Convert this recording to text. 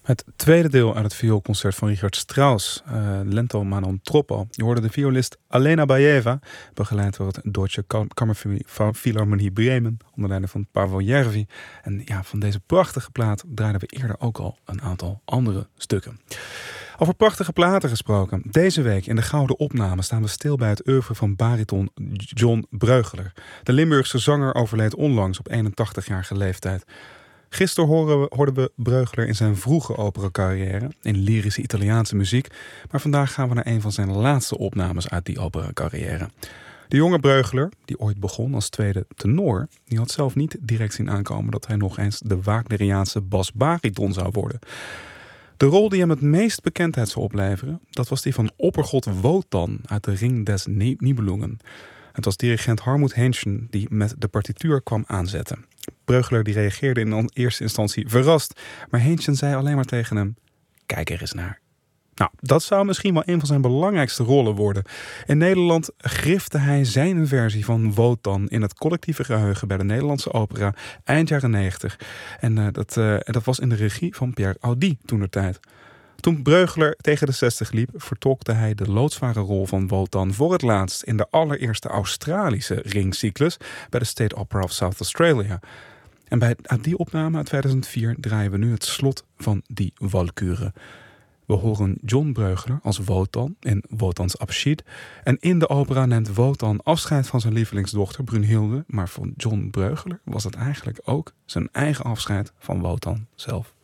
Het tweede deel uit het vioolconcert van Richard Strauss, Lento ma non troppo. Je hoorde de violist Alena Bajeva, begeleid door het Deutsche Kammerphilharmonie Bremen, onder leiding van Pavel Järvi. En ja, van deze prachtige plaat draaiden we eerder ook al een aantal andere stukken. Over prachtige platen gesproken. Deze week in de Gouden Opname staan we stil bij het oeuvre van bariton John Breugeler. De Limburgse zanger overleed onlangs op 81-jarige leeftijd. Gisteren hoorden we Breugeler in zijn vroege opera-carrière in lyrische Italiaanse muziek. Maar vandaag gaan we naar een van zijn laatste opnames uit die opera-carrière. De jonge Breugeler, die ooit begon als tweede tenor, die had zelf niet direct zien aankomen dat hij nog eens de Wagneriaanse bas-bariton zou worden. De rol die hem het meest bekendheid zou opleveren, dat was die van oppergod Wotan uit de Ring des Nibelungen. Het was dirigent Hartmut Hähnchen die met de partituur kwam aanzetten. Breugeler die reageerde in eerste instantie verrast, maar Hähnchen zei alleen maar tegen hem: kijk er eens naar. Nou, dat zou misschien wel een van zijn belangrijkste rollen worden. In Nederland grifte hij zijn versie van Wotan in het collectieve geheugen bij de Nederlandse opera eind jaren 90. En dat was in de regie van Pierre Audi toentertijd. Toen Breugeler tegen de 60 liep, vertolkte hij de loodzware rol van Wotan voor het laatst in de allereerste Australische ringcyclus bij de State Opera of South Australia. En uit die opname uit 2004 draaien we nu het slot van die Walküre. We horen John Breugeler als Wotan in Wotans Abschied. En in de opera neemt Wotan afscheid van zijn lievelingsdochter Brunhilde. Maar voor John Breugeler was het eigenlijk ook zijn eigen afscheid van Wotan zelf.